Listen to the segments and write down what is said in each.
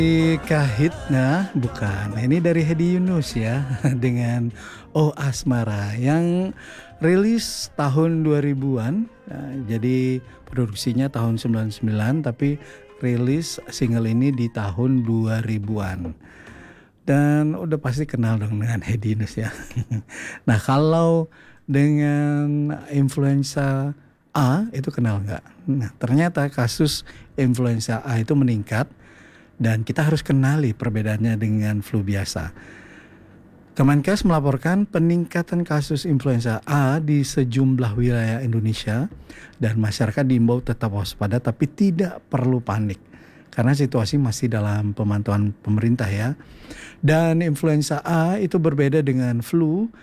Kahitna bukan, ini dari Hedi Yunus ya dengan Oh Asmara yang rilis tahun 2000-an. Jadi produksinya tahun 99 tapi rilis single ini di tahun 2000-an. Dan udah pasti kenal dong dengan Hedi Yunus ya. Nah kalau dengan influenza A itu kenal nggak? Nah ternyata kasus influenza A itu meningkat. Dan kita harus kenali perbedaannya dengan flu biasa. Kemenkes melaporkan peningkatan kasus influenza A di sejumlah wilayah Indonesia dan masyarakat diimbau tetap waspada tapi tidak perlu panik karena situasi masih dalam pemantauan pemerintah ya. Dan influenza A itu berbeda dengan flu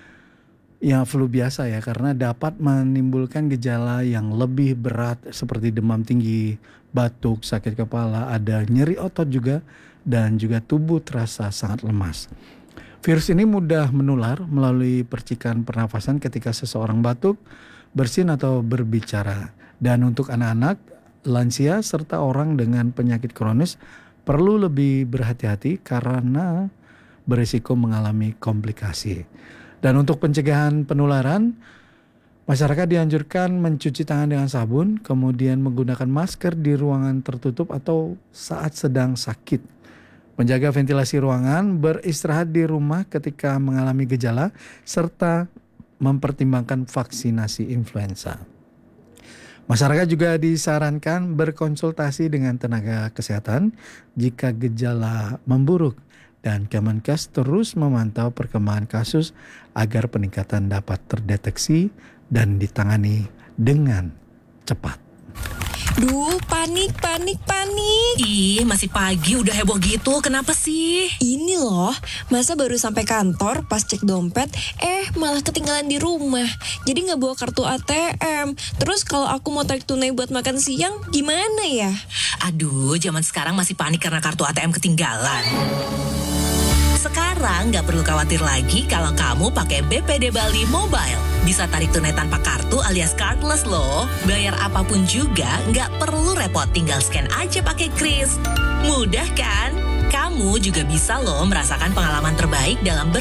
biasa ya karena dapat menimbulkan gejala yang lebih berat seperti demam tinggi, batuk, sakit kepala, ada nyeri otot juga dan juga tubuh terasa sangat lemas. Virus ini mudah menular melalui percikan pernafasan ketika seseorang batuk, bersin atau berbicara. Dan untuk anak-anak, lansia serta orang dengan penyakit kronis perlu lebih berhati-hati karena berisiko mengalami komplikasi. Dan untuk pencegahan penularan, masyarakat dianjurkan mencuci tangan dengan sabun, kemudian menggunakan masker di ruangan tertutup atau saat sedang sakit. Menjaga ventilasi ruangan, beristirahat di rumah ketika mengalami gejala, serta mempertimbangkan vaksinasi influenza. Masyarakat juga disarankan berkonsultasi dengan tenaga kesehatan jika gejala memburuk. Dan Kemenkes terus memantau perkembangan kasus agar peningkatan dapat terdeteksi dan ditangani dengan cepat. Duh, panik. Ih, masih pagi udah heboh gitu, kenapa sih? Ini loh, masa baru sampai kantor pas cek dompet, malah ketinggalan di rumah. Jadi gak bawa kartu ATM. Terus kalau aku mau tarik tunai buat makan siang, gimana ya? Aduh, zaman sekarang masih panik karena kartu ATM ketinggalan. Sekarang nggak perlu khawatir lagi kalau kamu pakai BPD Bali Mobile. Bisa tarik tunai tanpa kartu alias cardless loh. Bayar apapun juga nggak perlu repot, tinggal scan aja pakai kris. Mudah kan? Kamu juga bisa loh merasakan pengalaman terbaik dalam